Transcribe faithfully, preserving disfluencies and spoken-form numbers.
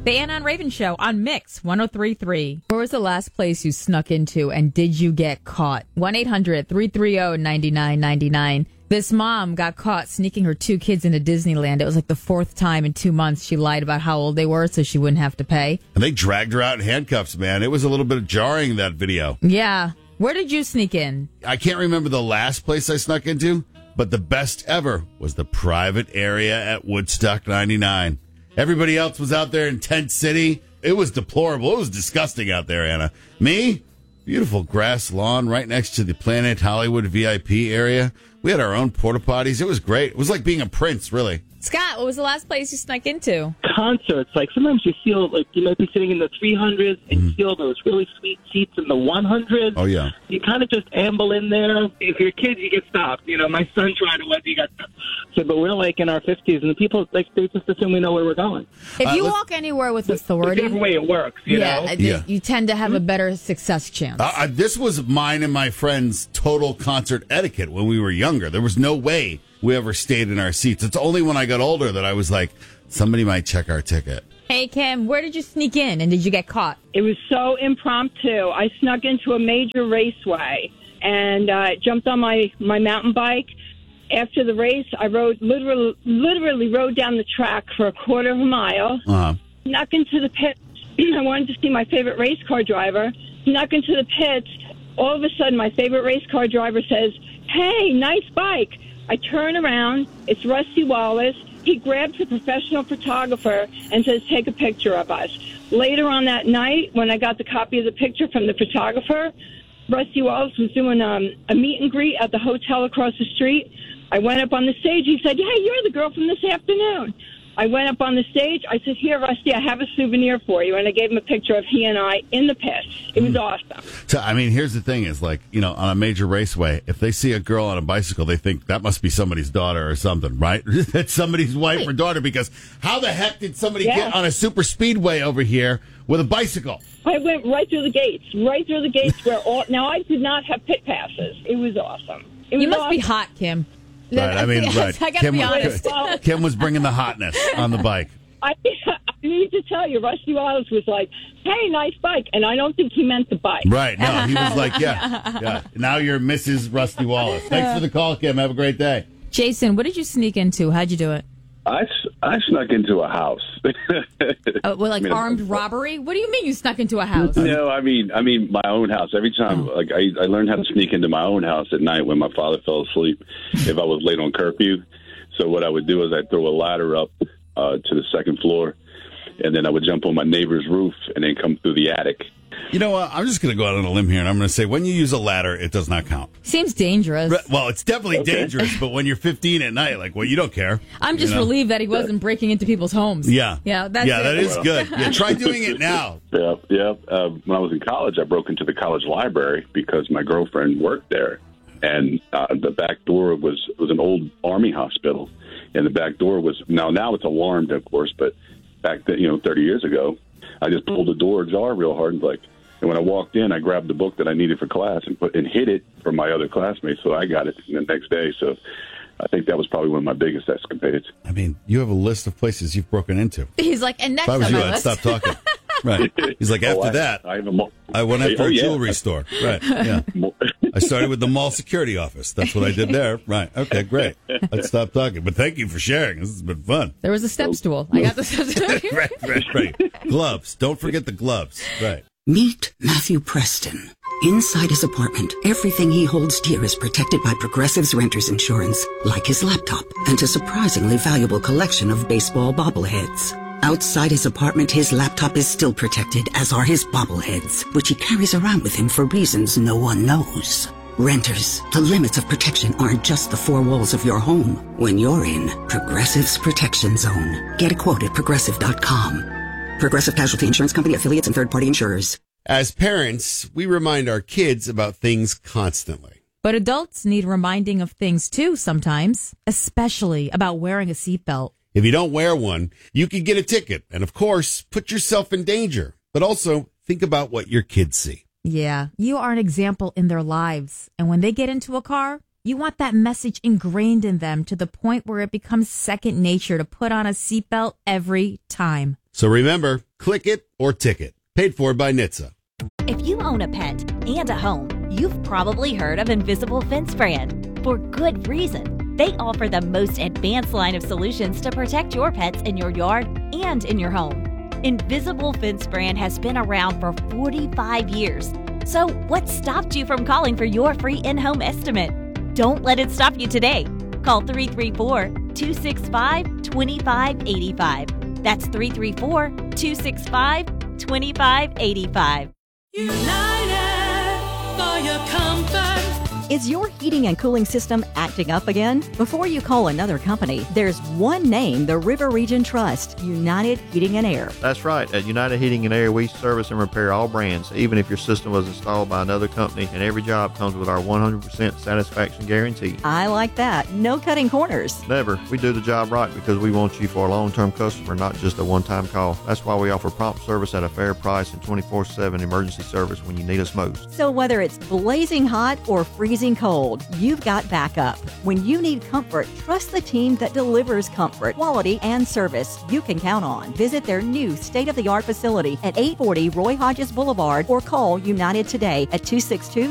The Anna and Raven Show on Mix one oh three point three. Where was the last place you snuck into and did you get caught? one eight hundred three three zero nine nine nine nine. This mom got caught sneaking her two kids into Disneyland. It was like the fourth time in two months she lied about how old they were so she wouldn't have to pay. And they dragged her out in handcuffs, man. It was a little bit jarring, that video. Yeah. Where did you sneak in? I can't remember the last place I snuck into, but the best ever was the private area at Woodstock ninety-nine. Everybody else was out there in Tent City. It was deplorable. It was disgusting out there, Anna. Me, beautiful grass lawn right next to the Planet Hollywood V I P area. We had our own porta potties. It was great. It was like being a prince, really. Scott, what was the last place you snuck into? Concerts. Like sometimes you feel like you might be sitting in the three hundreds and you feel those really sweet seats in the one hundreds. Oh, yeah. You kind of just amble in there. If you're kids, you get stopped. You know, my son tried to let you get stopped. So, but we're like in our fifties, and the people, like, they just assume we know where we're going. If you Uh, walk anywhere with authority, Whichever way it works, you yeah, know? th- Yeah. you tend to have a better success chance. Uh, I, this was mine and my friend's total concert etiquette when we were younger. There was no way we ever stayed in our seats. It's only when I got older that I was like, somebody might check our ticket. Hey, Kim, where did you sneak in and did you get caught? It was so impromptu. I snuck into a major raceway and uh, jumped on my, my mountain bike. After the race, I rode literally, literally rode down the track for a quarter of a mile. Uh-huh. Snuck into the pit. I wanted to see my favorite race car driver. Snuck into the pits. All of a sudden, my favorite race car driver says, "Hey, nice bike." I turn around. It's Rusty Wallace. He grabs a professional photographer and says, "Take a picture of us." Later on that night, when I got the copy of the picture from the photographer, Rusty Wallace was doing um, a meet and greet at the hotel across the street. I went up on the stage. He said, "Hey, you're the girl from this afternoon." I went up on the stage. I said, "Here, Rusty, I have a souvenir for you." And I gave him a picture of he and I in the pit. It was mm. awesome. So, I mean, here's the thing is like, you know, on a major raceway, if they see a girl on a bicycle, they think that must be somebody's daughter or something, right? That's somebody's wife or daughter, because how the heck did somebody yeah. get on a super speedway over here with a bicycle? I went right through the gates, right through the gates where all, now I did not have pit passes. It was awesome. It was you must awesome. be hot, Kim. Right, I mean, right. I gotta Kim, be honest. Kim was bringing the hotness on the bike. I, I need to tell you, Rusty Wallace was like, "Hey, nice bike," and I don't think he meant the bike. Right? No, he was like, "Yeah, yeah." Now you're Missus Rusty Wallace. Thanks for the call, Kim. Have a great day. Jason, what did you sneak into? How'd you do it? I, I snuck into a house. Uh, well, like I mean, armed robbery? What do you mean you snuck into a house? No, I mean, I mean my own house. Every time, like I, I learned how to sneak into my own house at night when my father fell asleep, if I was late on curfew. So what I would do is I'd throw a ladder up uh, to the second floor, and then I would jump on my neighbor's roof and then come through the attic. You know what? I'm just going to go out on a limb here, and I'm going to say when you use a ladder, it does not count. Seems dangerous. Well, it's definitely okay. dangerous, but when you're fifteen at night, like, well, you don't care. I'm just you know? relieved that he wasn't breaking into people's homes. Yeah. Yeah, that's yeah, it. that is good. Yeah, try doing it now. Yeah, yeah. Uh, when I was in college, I broke into the college library because my girlfriend worked there, and uh, the back door was was an old army hospital, and the back door was now now it's alarmed, of course, but back then, you know, thirty years ago, I just pulled the door ajar real hard and like. And when I walked in, I grabbed the book that I needed for class and put and hid it from my other classmates, so I got it the next day. So I think that was probably one of my biggest escapades. I mean, you have a list of places you've broken into. He's like, and next if I was on you, my I'd list. stop talking. Right. He's like, after oh, I, that, I, have a mall. I went after oh, a yeah. jewelry store. Right. Yeah. I started with the mall security office. That's what I did there. Right. Okay, great. Let's stop talking. But thank you for sharing. This has been fun. There was a step stool. I got the step stool. right, right, right. Gloves. Don't forget the gloves. Right. Meet Matthew Preston. Inside his apartment, everything he holds dear is protected by Progressive's Renter's Insurance, like his laptop and a surprisingly valuable collection of baseball bobbleheads. Outside his apartment, his laptop is still protected, as are his bobbleheads, which he carries around with him for reasons no one knows. Renters, the limits of protection aren't just the four walls of your home. When you're in Progressive's Protection Zone, get a quote at progressive dot com. Progressive Casualty Insurance Company, affiliates, and third-party insurers. As parents, we remind our kids about things constantly. But adults need reminding of things too sometimes, especially about wearing a seatbelt. If you don't wear one, you could get a ticket and, of course, put yourself in danger. But also, think about what your kids see. Yeah, you are an example in their lives. And when they get into a car, you want that message ingrained in them to the point where it becomes second nature to put on a seatbelt every time. So remember, Click it or ticket. Paid for by N H T S A. If you own a pet and a home, you've probably heard of Invisible Fence Brand. For good reason. They offer the most advanced line of solutions to protect your pets in your yard and in your home. Invisible Fence Brand has been around for forty-five years. So what stopped you from calling for your free in-home estimate? Don't let it stop you today. Call three three four, two six five, two five eight five. That's three three four, two six five, two five eight five. United for your comfort. Is your heating and cooling system acting up again? Before you call another company, there's one name the River Region trusts, United Heating and Air. That's right. At United Heating and Air, we service and repair all brands, even if your system was installed by another company, and every job comes with our one hundred percent satisfaction guarantee. I like that. No cutting corners. Never. We do the job right because we want you for a long-term customer, not just a one-time call. That's why we offer prompt service at a fair price and twenty-four seven emergency service when you need us most. So whether it's blazing hot or freezing cold, you've got backup. When you need comfort, trust the team that delivers comfort, quality, and service you can count on. Visit their new state-of-the-art facility at eight forty Roy Hodges Boulevard or call United today at two six two,